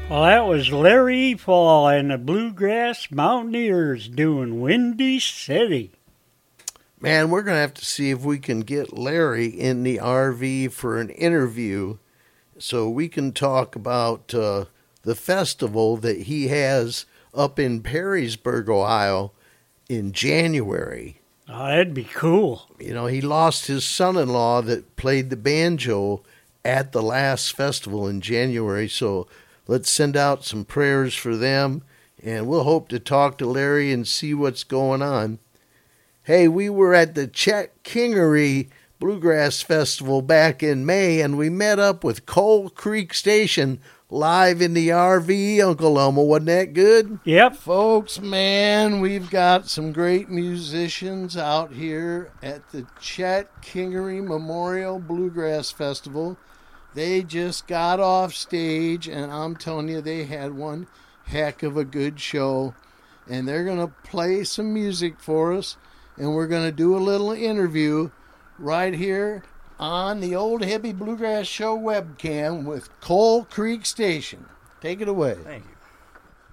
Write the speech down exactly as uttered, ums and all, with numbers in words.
Well, that was Larry Fall and the Bluegrass Mountaineers doing Windy City. Man, we're going to have to see if we can get Larry in the R V for an interview so we can talk about uh, the festival that he has up in Perrysburg, Ohio in January. Oh, that'd be cool. You know, he lost his son-in-law that played the banjo at the last festival in January, so let's send out some prayers for them, and we'll hope to talk to Larry and see what's going on. Hey, we were at the Chet Kingery Bluegrass Festival back in May, and we met up with Coal Creek Station live in the R V, Uncle Elmo. Wasn't that good? Yep. Folks, man, we've got some great musicians out here at the Chet Kingery Memorial Bluegrass Festival. They just got off stage, and I'm telling you, they had one heck of a good show. And they're going to play some music for us, and we're going to do a little interview right here on the Old Hippie Bluegrass Show webcam with Coal Creek Station. Take it away. Thank you.